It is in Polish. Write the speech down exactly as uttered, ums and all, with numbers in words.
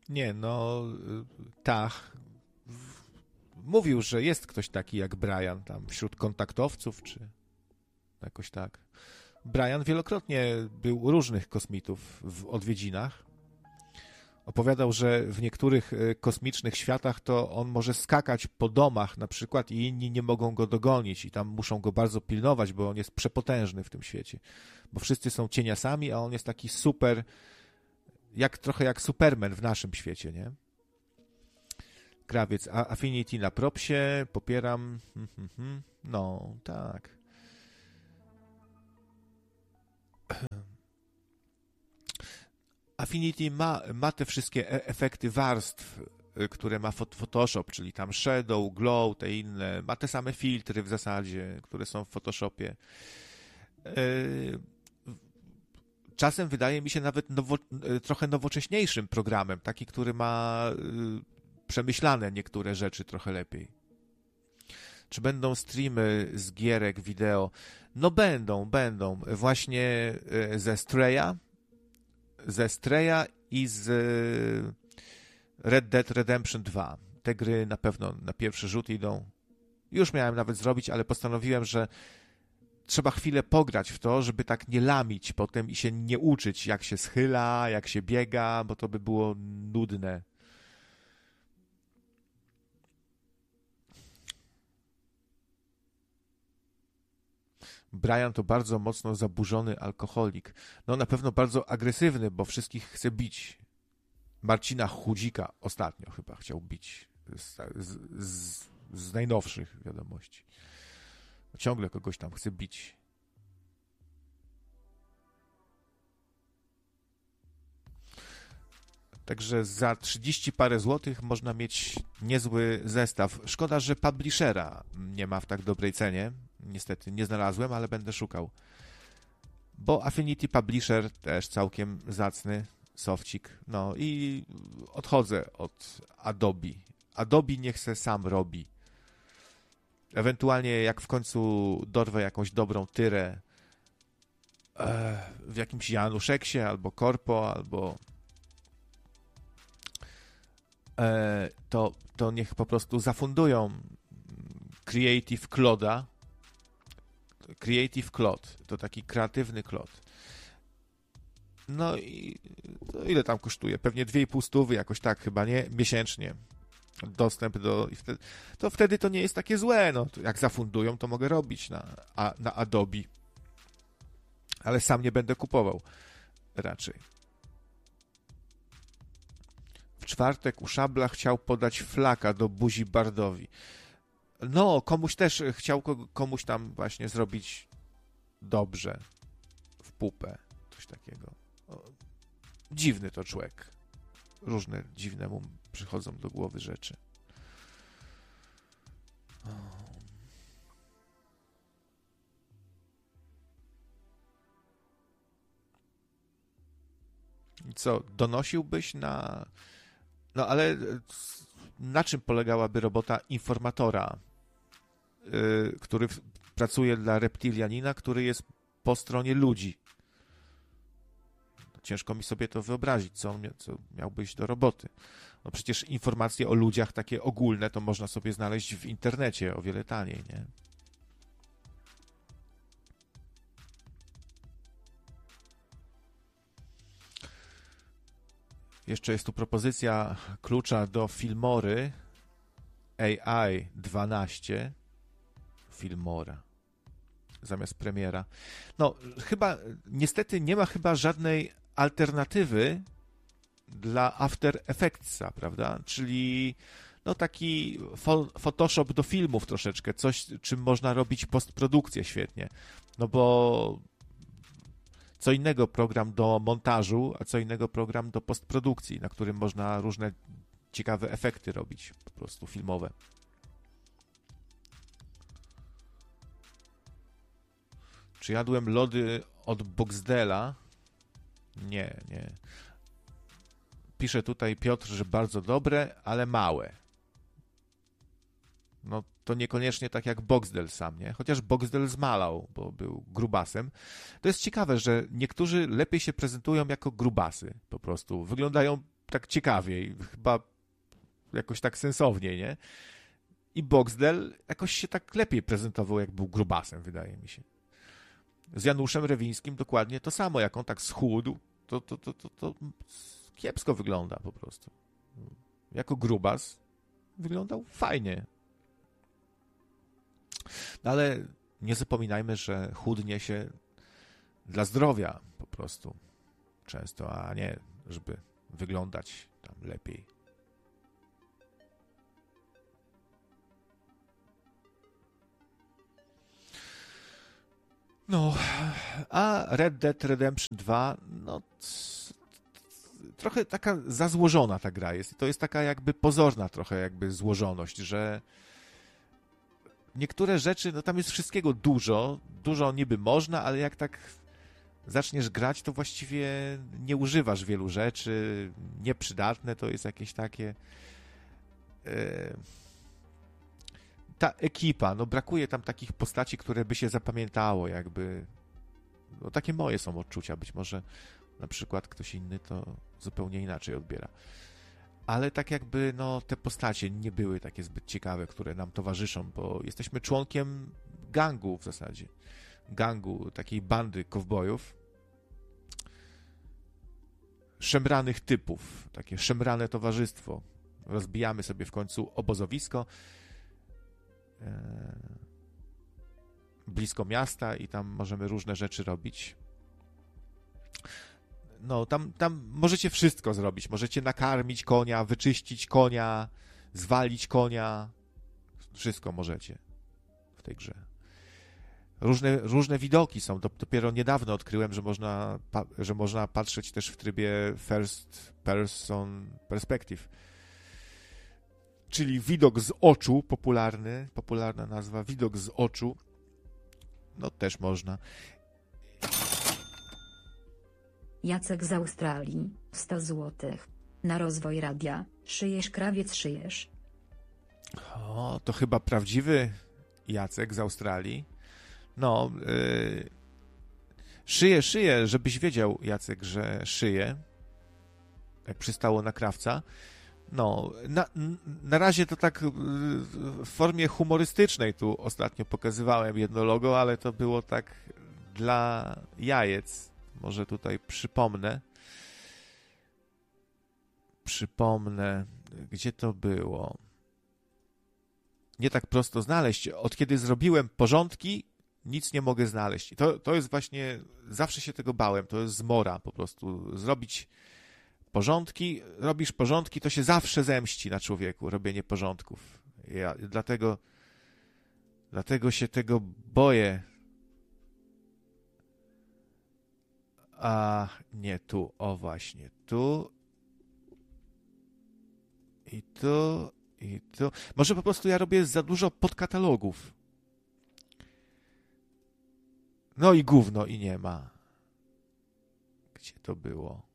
Nie, no tak. Mówił, że jest ktoś taki jak Brian tam wśród kontaktowców, czy jakoś tak. Brian wielokrotnie był u różnych kosmitów w odwiedzinach. Opowiadał, że w niektórych kosmicznych światach to on może skakać po domach na przykład i inni nie mogą go dogonić i tam muszą go bardzo pilnować, bo on jest przepotężny w tym świecie. Bo wszyscy są cieniasami, a on jest taki super, jak trochę jak Superman w naszym świecie, nie? Krawiec, a Affinity na propsie, popieram. No, tak. Affinity ma, ma te wszystkie e- efekty warstw, które ma Photoshop, czyli tam shadow, glow, te inne. Ma te same filtry w zasadzie, które są w Photoshopie. Czasem wydaje mi się nawet nowo, trochę nowocześniejszym programem, taki, który ma przemyślane niektóre rzeczy trochę lepiej. Czy będą streamy z gierek wideo? No będą, będą. Właśnie ze Straya, ze Straya i z Red Dead Redemption dwa. Te gry na pewno na pierwszy rzut idą. Już miałem nawet zrobić, ale postanowiłem, że trzeba chwilę pograć w to, żeby tak nie lamić potem i się nie uczyć, jak się schyla, jak się biega, bo to by było nudne. Brian to bardzo mocno zaburzony alkoholik. No na pewno bardzo agresywny, bo wszystkich chce bić. Marcina Chudzika ostatnio chyba chciał bić z, z, z, z najnowszych wiadomości. Ciągle kogoś tam chce bić. Także za trzydzieści parę złotych można mieć niezły zestaw. Szkoda, że publishera nie ma w tak dobrej cenie. Niestety nie znalazłem, ale będę szukał. Bo Affinity Publisher też całkiem zacny sofcik. No i odchodzę od Adobe. Adobe niech se sam robi. Ewentualnie jak w końcu dorwę jakąś dobrą tyrę w jakimś Januszeksie albo Korpo, albo to, to niech po prostu zafundują Creative Cloud'a. Creative Cloud to taki kreatywny Cloud. No i to ile tam kosztuje? Pewnie dwie i pół stówy, jakoś tak chyba, nie? Miesięcznie. Dostęp do... Wtedy, to wtedy to nie jest takie złe. No, jak zafundują, to mogę robić na, a, na Adobe. Ale sam nie będę kupował. Raczej. W czwartek u Szabla chciał podać flaka do buzi Bardowi. No, komuś też chciał komuś tam właśnie zrobić dobrze w pupę. Coś takiego. O, dziwny to człowiek. Różne dziwne mu przychodzą do głowy rzeczy. O. I co, donosiłbyś na... No ale na czym polegałaby robota informatora, yy, który w, pracuje dla reptilianina, który jest po stronie ludzi? Ciężko mi sobie to wyobrazić, co, on mia, co miałbyś do roboty. No przecież informacje o ludziach takie ogólne to można sobie znaleźć w internecie o wiele taniej, nie? Jeszcze jest tu propozycja klucza do Filmory A I dwanaście. Filmora. Zamiast premiera. No, chyba, niestety nie ma chyba żadnej alternatywy dla After Effectsa, prawda? Czyli no taki fo- Photoshop do filmów troszeczkę. Coś, czym można robić postprodukcję świetnie. No bo co innego program do montażu, a co innego program do postprodukcji, na którym można różne ciekawe efekty robić, po prostu filmowe. Czy jadłem lody od Boxdela? Nie, nie. Pisze tutaj Piotr, że bardzo dobre, ale małe. No to niekoniecznie tak jak Boxdel sam, nie? Chociaż Boxdel zmalał, bo był grubasem. To jest ciekawe, że niektórzy lepiej się prezentują jako grubasy po prostu. Wyglądają tak ciekawiej, chyba jakoś tak sensowniej, nie? I Boxdel jakoś się tak lepiej prezentował, jak był grubasem, wydaje mi się. Z Januszem Rewińskim dokładnie to samo, jak on tak schudł, to, to, to, to, to kiepsko wygląda po prostu. Jako grubas wyglądał fajnie. No ale nie zapominajmy, że chudnie się dla zdrowia po prostu często, a nie żeby wyglądać tam lepiej. No, a Red Dead Redemption dwa, no trochę taka zazłożona ta gra jest. To jest taka jakby pozorna trochę jakby złożoność, że niektóre rzeczy, no tam jest wszystkiego dużo, dużo niby można, ale jak tak zaczniesz grać, to właściwie nie używasz wielu rzeczy, nieprzydatne to jest jakieś takie... Ta ekipa, no brakuje tam takich postaci, które by się zapamiętało, jakby... No takie moje są odczucia, być może na przykład ktoś inny to zupełnie inaczej odbiera. Ale tak jakby, no, te postacie nie były takie zbyt ciekawe, które nam towarzyszą, bo jesteśmy członkiem gangu w zasadzie. Gangu, takiej bandy kowbojów. Szemranych typów, takie szemrane towarzystwo. Rozbijamy sobie w końcu obozowisko e, blisko miasta i tam możemy różne rzeczy robić. No, tam, tam możecie wszystko zrobić. Możecie nakarmić konia, wyczyścić konia, zwalić konia. Wszystko możecie w tej grze. Różne, różne widoki są. Dopiero niedawno odkryłem, że można, że można patrzeć też w trybie first person perspective. Czyli widok z oczu, popularny, popularna nazwa, widok z oczu. No, też można. Jacek z Australii, sto złotych. Na rozwoj radia, szyjesz krawiec, szyjesz. O, to chyba prawdziwy Jacek z Australii. No, yy, szyję, szyję, żebyś wiedział, Jacek, że szyję, jak przystało na krawca. No, na, na razie to tak w formie humorystycznej tu ostatnio pokazywałem jedno logo, ale to było tak dla jajec. Może tutaj przypomnę. Przypomnę, gdzie to było. Nie tak prosto znaleźć. Od kiedy zrobiłem porządki, nic nie mogę znaleźć. I to, to jest właśnie, zawsze się tego bałem, to jest zmora po prostu. Zrobić porządki, robisz porządki, to się zawsze zemści na człowieku, robienie porządków. Ja, dlatego, dlatego się tego boję. A nie tu, o właśnie, tu i tu i tu. Może po prostu ja robię za dużo podkatalogów. No i gówno i nie ma. Gdzie to było?